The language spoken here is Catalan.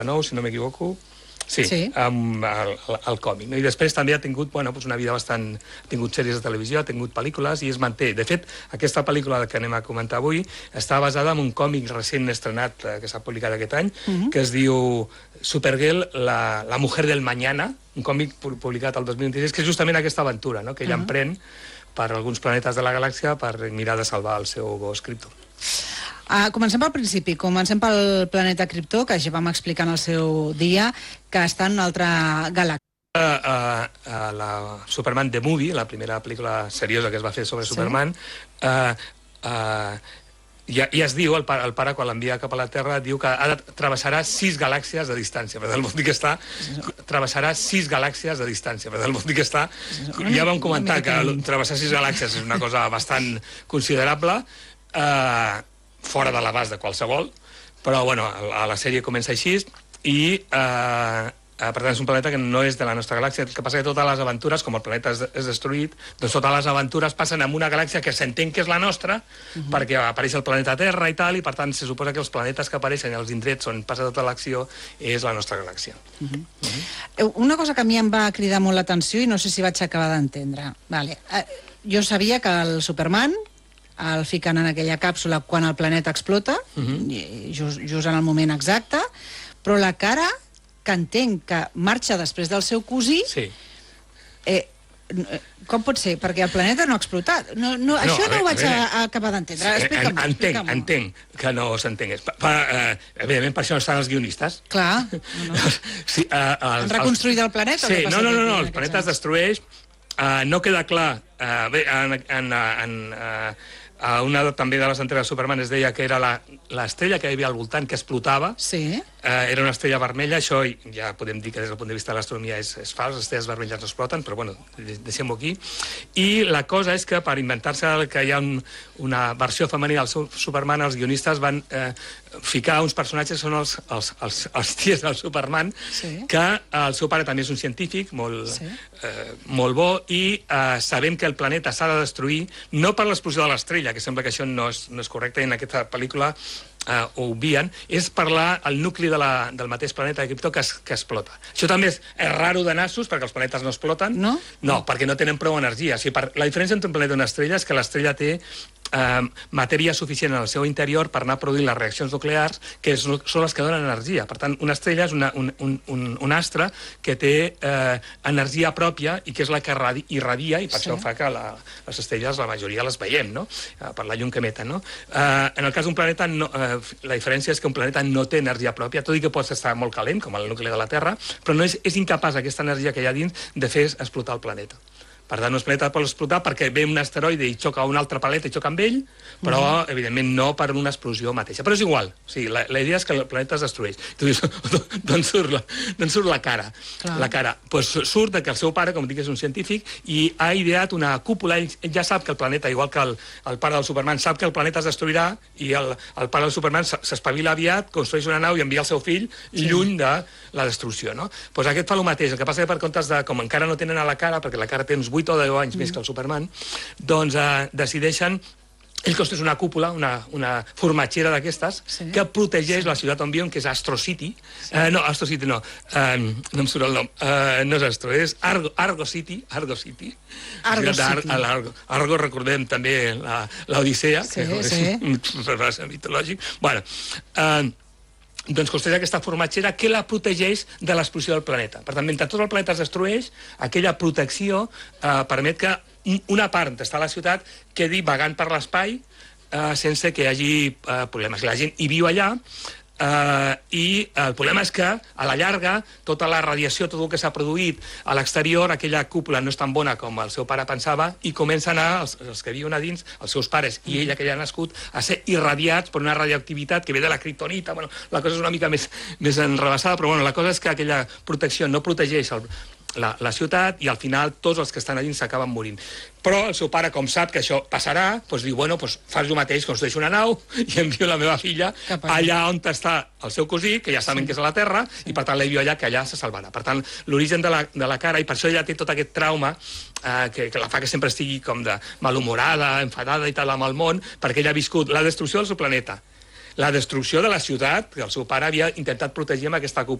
nou, si no m'equivoco. Sí, el còmic. I després també ha tingut una vida bastant... Ha tingut sèries de televisió, ha tingut pel·lícules i es manté. De fet, aquesta pel·lícula que anem a comentar avui està basada en un còmic recent estrenat que s'ha publicat aquest any, que es diu Supergirl, la mujer del mañana, un còmic publicat el 2026, que és justament aquesta aventura, que ella emprèn per alguns planetes de la galàxia per mirar de salvar el seu gos Krypto. Comencem pel principi, comencem pel planeta Krypto, que ja vam explicar en el seu dia, que està en una altra galàxia. La Superman The Movie, la primera pel·lícula seriosa que es va fer sobre Superman, ja es diu, el pare quan l'envia cap a la Terra, diu que travessarà 6 galàxies de distància. Per tant, vol dir que travessarà 6 galàxies de distància. Per tant, vol dir que ja vam comentar que travessar 6 galàxies és una cosa bastant considerable, fora de l'abast de qualsevol, però a la sèrie comença així i per tant és un planeta que no és de la nostra galàxia. El que passa que totes les aventures, com el planeta és destruït, doncs totes les aventures passen en una galàxia que s'entén que és la nostra, perquè apareix el planeta Terra i tal, i per tant se suposa que els planetes que apareixen i els indrets on passa tota l'acció és la nostra galàxia. Una cosa que a mi em va cridar molt l'atenció i no sé si vaig acabar d'entendre. Jo sabia que el Superman el fiquen en aquella càpsula quan el planeta explota, just en el moment exacte, però la cara que entenc que marxa després del seu cosí, com pot ser? Perquè el planeta no ha explotat. Això no ho vaig acabar d'entendre. Entenc que no s'entengués. Evidentment, per això no estan els guionistes. Clar. Han reconstruït el planeta? Sí, no, el planeta es destrueix. No queda clar... Una també de les entregues de Superman es deia que era l'estrella que hi havia al voltant, que explotava. Era una estrella vermella. Això ja podem dir que des del punt de vista de l'astronomia és fals. Les estrelles vermelles no exploten, però deixem-ho aquí. I la cosa és que per inventar-se que hi ha una versió femenina del Superman, els guionistes van ficar uns personatges que són els tiets del Superman, que el seu pare també és un científic molt bo, i sabem que el planeta s'ha de destruir no per l'explosió de l'estrella, que sembla que això no és correcte, i en aquesta pel·lícula ho obvien, és parlar el nucli del mateix planeta de Krypto que explota. Això també és raro de nassos, perquè els planetes no exploten. No? No, perquè no tenen prou energia. La diferència entre un planeta i una estrella és que l'estrella té matèria suficient en el seu interior per anar produint les reaccions nuclears, que són les que donen energia. Per tant, una estrella és un astre que té energia pròpia i que és la que irradia, i per això fa que les estrelles, la majoria les veiem, no? Per la llum que emeten, no? En el cas d'un planeta, la diferència és que un planeta no té energia pròpia, tot i que pot estar molt calent, com el nucli de la Terra, però no és incapaç aquesta energia que hi ha dins de fer explotar el planeta. Per tant, un planeta pot explotar perquè ve un asteroide i xoca un altre planeta i xoca amb ell, però, evidentment, no per una explosió mateixa. Però és igual. La idea és que el planeta es destrueix. Tu dius, d'on surt la cara? La cara. Doncs surt que el seu pare, com dic, és un científic, i ha ideat una cúpula. Ell ja sap que el planeta, igual que el pare del Superman, sap que el planeta es destruirà, i el pare del Superman s'espavila aviat, construeix una nau i envia el seu fill lluny de la destrucció, no? Doncs aquest fa el mateix. El que passa que per comptes de, com encara no tenen a la cara, perquè la cara té uns 8 o 10 anys més que el Superman, doncs decideixen... Ell construeix una cúpula, una formatgera d'aquestes, que protegeix la ciutat on viuen, que és Astro City. No, Astro City no. No em surt el nom. No és Astro, és Argo City. Argo City. Argo, recordem també l'Odissea, que és un personatge mitològic. Bueno, doncs construeix aquesta formatgera que la protegeix de l'explosió del planeta. Per tant, mentre tot el planeta es destrueix, aquella protecció permet que una part d'estar a la ciutat quedi vagant per l'espai sense que hi hagi problemes. La gent hi viu allà, i el problema és que, a la llarga, tota la radiació, tot el que s'ha produït a l'exterior, aquella cúpula no és tan bona com el seu pare pensava, i comencen els que viuen a dins, els seus pares i ella que ja ha nascut, a ser irradiats per una radioactivitat que ve de la kriptonita. La cosa és una mica més enrevessada, però la cosa és que aquella protecció no protegeix la ciutat, i al final tots els que estan a dins s'acaben morint. Però el seu pare, com sap que això passarà, doncs diu, fas el mateix, construeix una nau i envio la meva filla allà on està el seu cosí, que ja saben que és a la Terra, i per tant l'envio allà, que allà se salvarà. Per tant, l'origen de la cara, i per això ella té tot aquest trauma que la fa que sempre estigui com de malhumorada, enfadada i tal amb el món, perquè ella ha viscut la destrucció del seu planeta, la destrucció de la ciutat, que el seu pare havia intentat protegir amb aquesta cúpula